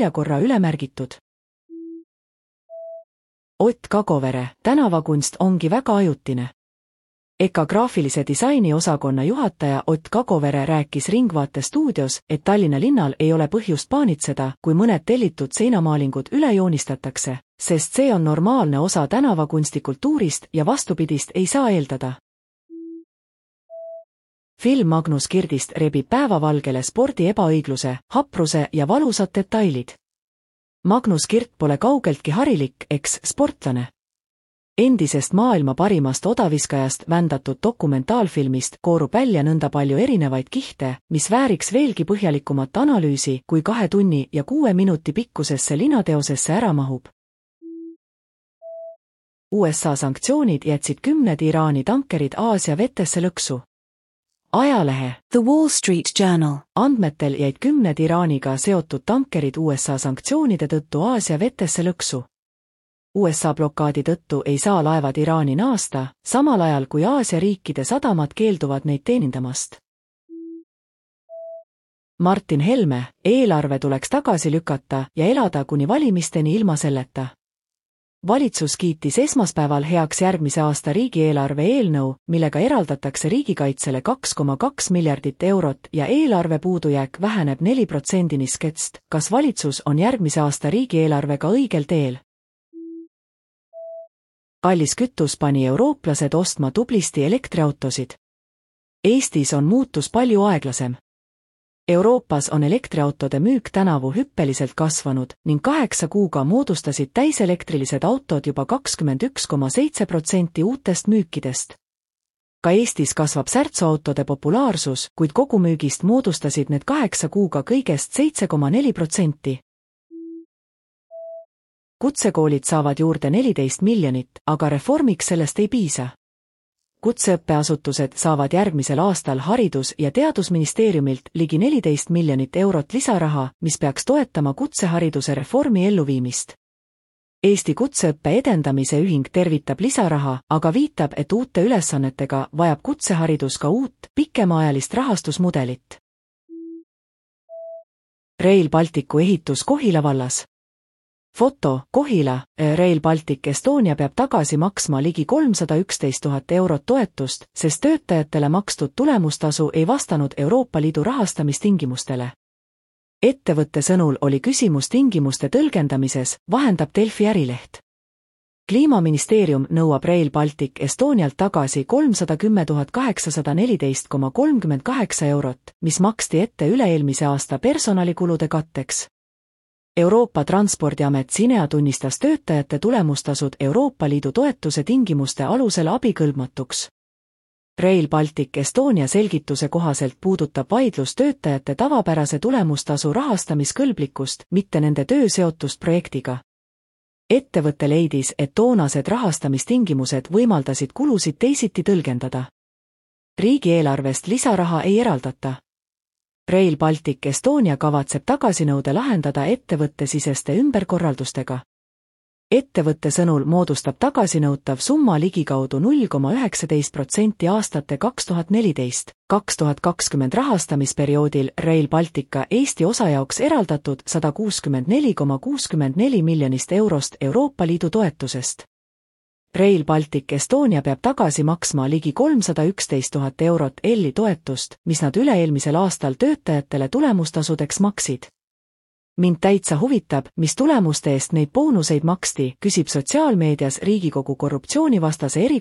4 korra üle märgitud. Ott Kagovere, tänavakunst ongi väga ajutine. EKA graafilise disaini osakonna juhataja Ott Kagovere rääkis Ringvaate stuudios, et Tallinna linnal ei ole põhjust paanitseda, kui mõned tellitud seinamaalingud üle joonistatakse, sest see on normaalne osa tänavakunstikultuurist ja vastupidist ei saa eeldada. Film Magnus Kirdist rebib päevavalgele spordi ebaõigluse, hapruse ja valusad detailid. Magnus Kirt pole kaugeltki harilik, sportlane. Endisest maailma parimast odaviskajast vändatud dokumentaalfilmist koorub välja nõnda palju erinevaid kihte, mis vääriks veelgi põhjalikumat analüüsi, kui 2 tunni ja 6 minuti pikkusesse linateosesse ära mahub. USA sanktsioonid jätsid 10 Iraani tankerid Aasia vetesse lõksu. Ajalehe The Wall Street Journal andmetel jäid 10 Iraaniga seotud tankerid USA sanktsioonide tõttu Aasia vetesse lõksu. USA blokaadi tõttu ei saa laevad Iraani naasta, samal ajal kui Aasia riikide sadamad keelduvad neid teenindamast. Martin Helme, eelarve tuleks tagasi lükata ja elada kuni valimisteni ilma selleta. Valitsus kiitis esmaspäeval heaks järgmise aasta riigieelarve eelnõu, millega eraldatakse riigikaitsele 2,2 miljardit eurot ja eelarve puudujääk väheneb 4%-ni sketst. Kas valitsus on järgmise aasta riigieelarvega õigel teel? Kallis kütus pani eurooplased ostma tublisti elektriautosid. Eestis on muutus palju aeglasem. Euroopas on elektriautode müük tänavu hüppeliselt kasvanud ning 8 kuuga moodustasid täiselektrilised autod juba 21,7% uutest müükidest. Ka Eestis kasvab särtsuautode populaarsus, kuid kogumüügist moodustasid need 8 kuuga kõigest 7,4%. Kutsekoolid saavad juurde 14 miljonit, aga reformiks sellest ei piisa. Kutseõppeasutused saavad järgmisel aastal Haridus- ja Teadusministeeriumilt ligi 14 miljonit eurot lisaraha, mis peaks toetama kutsehariduse reformi elluviimist. Eesti Kutseõppe Edendamise Ühing tervitab lisaraha, aga viitab, et uute ülesannetega vajab kutseharidus ka uut, pikemaajalist rahastusmudelit. Rail Balticu ehitus Kohila vallas. Foto, Kohila, Rail Baltic Estonia peab tagasi maksma ligi 311 000 eurot toetust, sest töötajatele makstud tulemustasu ei vastanud Euroopa Liidu rahastamistingimustele. Ettevõtte sõnul oli küsimus tingimuste tõlgendamises, vahendab Delfi ärileht. Kliimaministeerium nõuab Rail Baltic Estonialt tagasi 310 814,38 eurot, mis maksti ette üle-eelmise aasta personalikulude katteks. Euroopa Transpordiamet Cinea tunnistas töötajate tulemustasud Euroopa Liidu toetuse tingimuste alusel abikõlbmatuks. Rail Baltic Estonia selgituse kohaselt puudutab vaidlus töötajate tavapärase tulemustasu rahastamiskõlblikkust, mitte nende töö seotust projektiga. Ettevõte leidis, et toonased rahastamistingimused võimaldasid kulusid teisiti tõlgendada. Riigieelarvest lisaraha ei eraldata. Rail Baltic Estonia kavatseb tagasinõude lahendada ettevõttesiseste ümberkorraldustega. Ettevõtte sõnul moodustab tagasinõutav summa ligikaudu 0,19% aastate 2014-2020 rahastamisperioodil Rail Baltica Eesti osa jaoks eraldatud 164,64 miljonist eurost Euroopa Liidu toetusest. Rail Baltic Estonia peab tagasi maksma ligi 311 000 eurot EL-i toetust, mis nad üle-eelmisel aastal töötajatele tulemustasudeks maksid. Mind täitsa huvitab, mis tulemuste eest neid boonuseid maksti, küsib sotsiaalmeedias Riigikogu korruptsioonivastase